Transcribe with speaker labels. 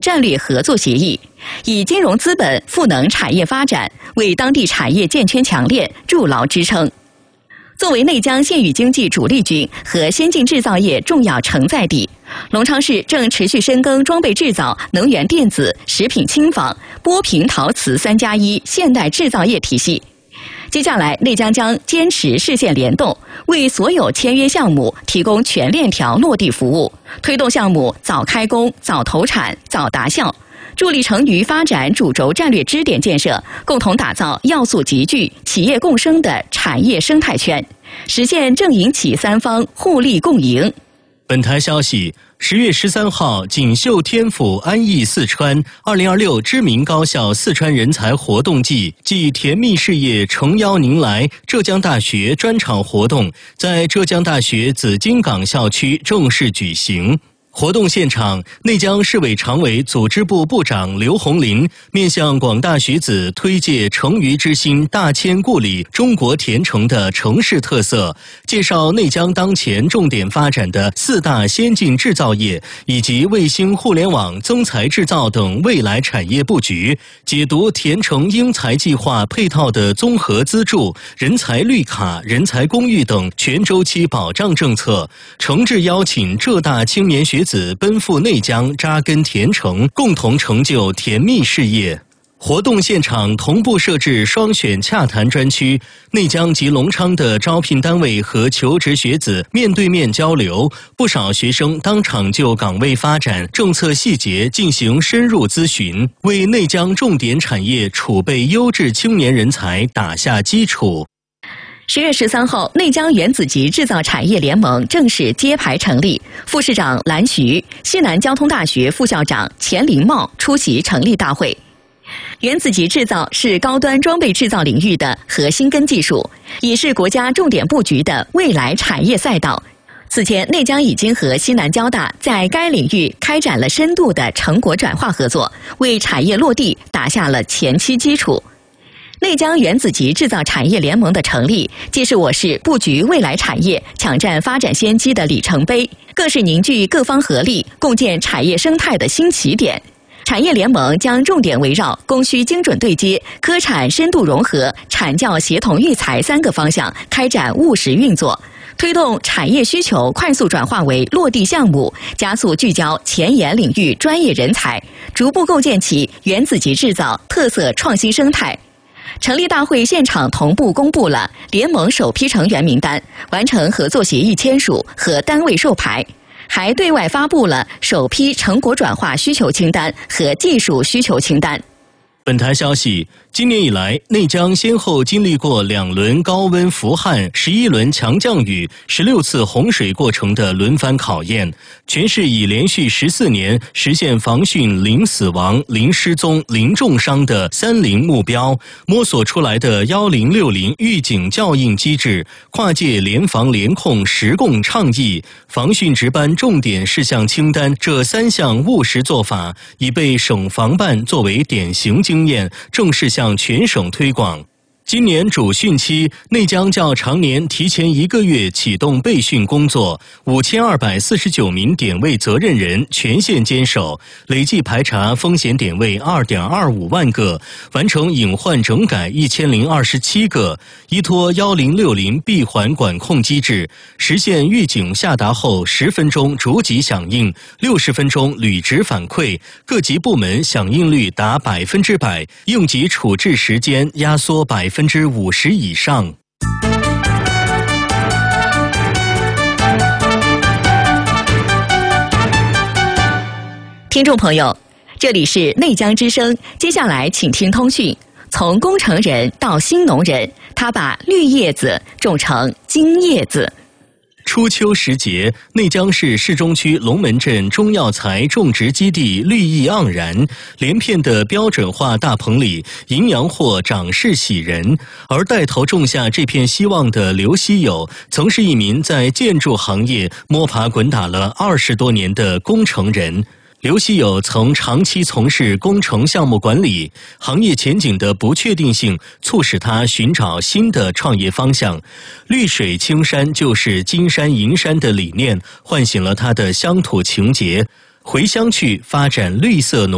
Speaker 1: 战略合作协议，以金融资本赋能产业发展，为当地产业健全强链筑牢支撑。作为内江县域经济主力军和先进制造业重要承载地，隆昌市正持续深耕装备制造、能源电子、食品轻纺、剥平陶瓷3+1现代制造业体系。接下来，内江将坚持市县联动，为所有签约项目提供全链条落地服务，推动项目早开工、早投产、早达效，助力成渝发展主轴战略支点建设，共同打造要素集聚、企业共生的产业生态圈，实现政营企三方互利共赢。
Speaker 2: 本台消息，10月13号，锦绣天府安逸四川2026知名高校四川人才活动季暨甜蜜事业诚邀您来浙江大学专场活动在浙江大学紫金港校区正式举行。活动现场，内江市委常委组织部部长刘红林面向广大学子推介成渝之星大千故里中国甜城的城市特色，介绍内江当前重点发展的4大先进制造业以及卫星互联网、增材制造等未来产业布局，解读甜城英才计划配套的综合资助、人才绿卡、人才公寓等全周期保障政策，诚挚邀请浙大青年学子奔赴内江扎根甜城，共同成就甜蜜事业。活动现场同步设置双选洽谈专区，内江及隆昌的招聘单位和求职学子面对面交流，不少学生当场就岗位发展、政策细节进行深入咨询，为内江重点产业储备优质青年人才打下基础。
Speaker 1: 10月13号，内江原子级制造产业联盟正式揭牌成立，副市长蓝徐、西南交通大学副校长钱林茂出席成立大会。原子级制造是高端装备制造领域的核心根技术，也是国家重点布局的未来产业赛道。此前，内江已经和西南交大在该领域开展了深度的成果转化合作，为产业落地打下了前期基础。内江原子级制造产业联盟的成立，既是我市布局未来产业、抢占发展先机的里程碑，更是凝聚各方合力、共建产业生态的新起点。产业联盟将重点围绕供需精准对接、科产深度融合、产教协同育才3个方向开展务实运作，推动产业需求快速转化为落地项目，加速聚焦前沿领域专业人才，逐步构建起原子级制造特色创新生态。成立大会现场同步公布了联盟首批成员名单，完成合作协议签署和单位授牌，还对外发布了首批成果转化需求清单和技术需求清单。
Speaker 2: 本台消息，今年以来，内江先后经历过2轮高温伏旱、11轮强降雨、16次洪水过程的轮番考验，全市以连续14年实现防汛零死亡、零失踪、零重伤的30目标，摸索出来的1060预警校应机制，跨界联防联控实共倡议，防汛值班重点事项清单这3项务实做法，已被省防办作为典型经验，正式向全省推广。今年主汛期，内江较常年提前1个月启动备汛工作，5249名点位责任人全线坚守，累计排查风险点位2.25万个，完成隐患整改1027个，依托1060闭环管控机制，实现预警下达后10分钟逐级响应，60分钟履职反馈，各级部门响应率达100%，应急处置时间压缩50%以上。
Speaker 1: 听众朋友，这里是内江之声，接下来请听通讯。从工程人到新农人，他把绿叶子种成金叶子。
Speaker 2: 初秋时节，内江市市中区龙门镇中药材种植基地绿意盎然，连片的标准化大棚里，营养货长势喜人。而带头种下这片希望的刘希友，曾是一名在建筑行业摸爬滚打了20多年的工程人。刘希友曾长期从事工程项目管理，行业前景的不确定性促使他寻找新的创业方向。绿水青山就是金山银山的理念，唤醒了他的乡土情结。回乡去发展绿色农